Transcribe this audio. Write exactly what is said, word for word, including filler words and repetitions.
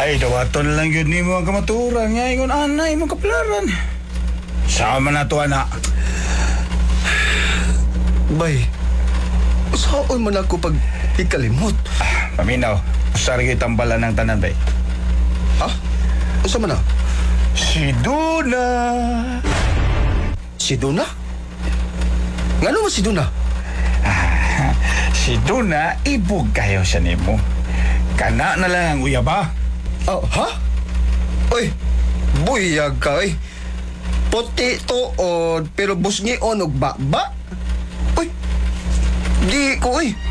Bay, dawaton lang yun ni mo ang kamaturan. Nga ingon anay mo kaplaran. Sama na to, anak. Bay, saan man ako pag ikalimot? Ah, paminaw, usari tambalan ng tanan, bay. Ha? Saan man na? Si Duna. Si Duna? Nga naman si Duna? Ah, si Duna, ibog kayo siya ni mo. Kana na lang ang uyaba. Oh, ha? Oy, buyag ka, oy. Puti tuod, pero busngi onog ba? Ba? Oy, di ko, oy.